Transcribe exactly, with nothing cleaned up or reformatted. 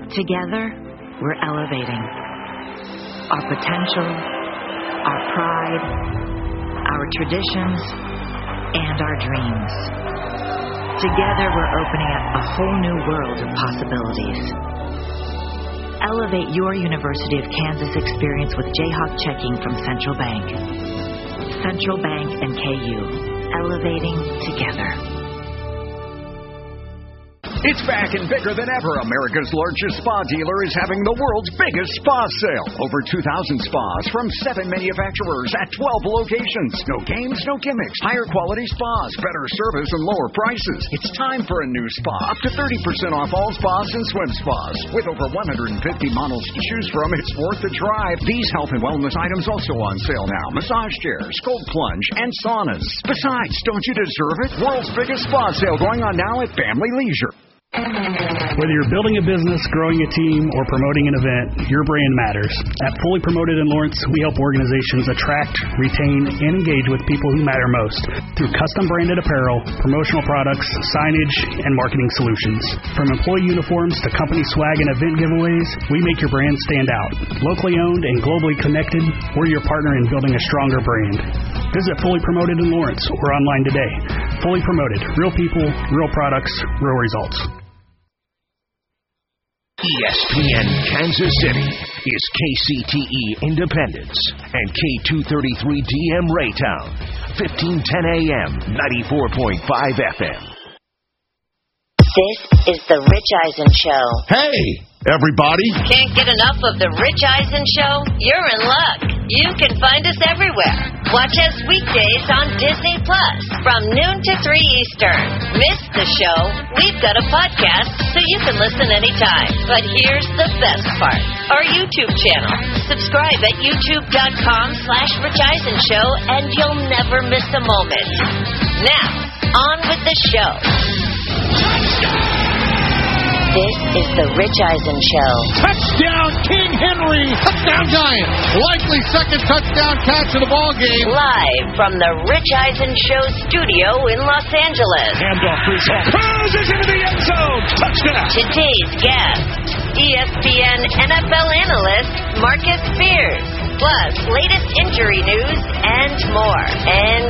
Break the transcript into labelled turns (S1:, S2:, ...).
S1: Together, we're elevating our potential, our pride, our traditions, and our dreams. Together, we're opening up a whole new world of possibilities. Elevate your University of Kansas experience with Jayhawk checking from Central Bank. Central Bank and K U. Elevating together.
S2: It's back and bigger than ever. America's largest spa dealer is having the world's biggest spa sale. Over two thousand spas from seven manufacturers at twelve locations. No games, no gimmicks. Higher quality spas, better service, and lower prices. It's time for a new spa. Up to thirty percent off all spas and swim spas. With over one hundred fifty models to choose from, it's worth the drive. These health and wellness items also on sale now. Massage chairs, cold plunge, and saunas. Besides, don't you deserve it? World's biggest spa sale going on now at Family Leisure.
S3: Whether you're building a business, growing a team, or promoting an event, your brand matters. At Fully Promoted in Lawrence, we help organizations attract, retain, and engage with people who matter most through custom branded apparel, promotional products, signage, and marketing solutions. From employee uniforms to company swag and event giveaways, we make your brand stand out. Locally owned and globally connected, we're your partner in building a stronger brand. Visit Fully Promoted in Lawrence or online today. Fully Promoted. Real people, real products, real results.
S4: E S P N Kansas City is K C T E Independence and K two thirty-three D M Raytown, fifteen ten A M, ninety-four point five F M.
S5: This is the Rich Eisen Show.
S6: Hey, everybody.
S5: Can't get enough of the Rich Eisen Show? You're in luck. You can find us everywhere. Watch us weekdays on Disney Plus from noon to three Eastern. Miss the show? We've got a podcast so you can listen anytime. But here's the best part. Our YouTube channel. Subscribe at youtube.com slash Rich Eisen Show and you'll never miss a moment. Now, on with the show. This is the Rich Eisen Show.
S6: Touchdown, King Henry. Touchdown, Giants. Likely second touchdown catch of the ball game.
S5: Live from the Rich Eisen Show studio in Los Angeles.
S6: Handoff to his head. Cruises into the end zone. Touchdown.
S5: Today's guest, E S P N N F L analyst Marcus Spears. Plus, latest injury news and more. And